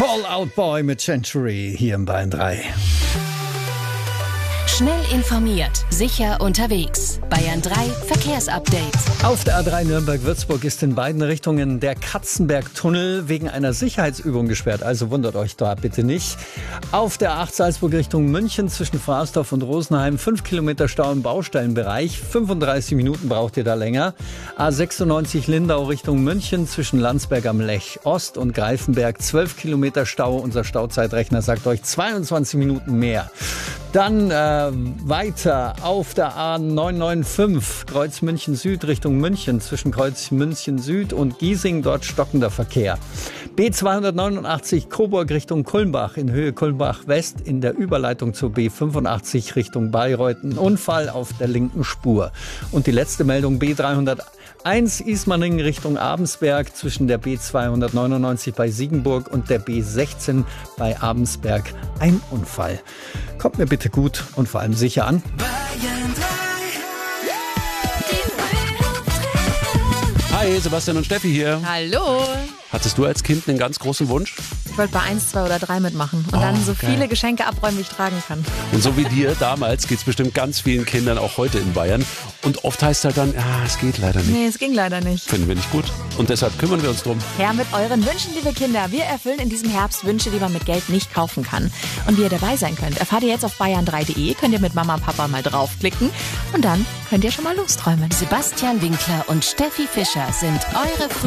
Call Out Boy mit Century hier im Bayern 3. Schnell informiert, sicher unterwegs. Bayern 3 Verkehrsupdate. Auf der A3 Nürnberg-Würzburg ist in beiden Richtungen der Katzenberg-Tunnel wegen einer Sicherheitsübung gesperrt. Also wundert euch da bitte nicht. Auf der A8 Salzburg Richtung München zwischen Fraßdorf und Rosenheim 5 Kilometer Stau im Baustellenbereich. 35 Minuten braucht ihr da länger. A96 Lindau Richtung München zwischen Landsberg am Lech Ost und Greifenberg 12 Kilometer Stau. Unser Stauzeitrechner sagt euch 22 Minuten mehr. Dann weiter auf der A995 Kreuz München Süd Richtung München zwischen Kreuz München Süd und Giesing, dort stockender Verkehr. B289 Coburg Richtung Kulmbach in Höhe Kulmbach West in der Überleitung zur B85 Richtung Bayreuth. Ein Unfall auf der linken Spur. Und die letzte Meldung B301 Ismaning Richtung Abensberg zwischen der B299 bei Siegenburg und der B16 bei Abensberg. Ein Unfall. Kommt mir bitte gut und vor allem sicher an. Hi, Sebastian und Steffi hier. Hallo. Hattest du als Kind einen ganz großen Wunsch? Ich wollte bei 1, 2 oder 3 mitmachen und dann so geil. viele Geschenke abräumen, wie ich tragen kann. Und so wie dir damals geht es bestimmt ganz vielen Kindern auch heute in Bayern. Und oft heißt es halt dann, es geht leider nicht. Nee, es ging leider nicht. Finden wir nicht gut. Und deshalb kümmern wir uns drum. Her mit euren Wünschen, liebe Kinder. Wir erfüllen in diesem Herbst Wünsche, die man mit Geld nicht kaufen kann. Und wie ihr dabei sein könnt, erfahrt ihr jetzt auf bayern3.de. Könnt ihr mit Mama und Papa mal draufklicken. Und dann könnt ihr schon mal losträumen. Sebastian Winkler und Steffi Fischer sind eure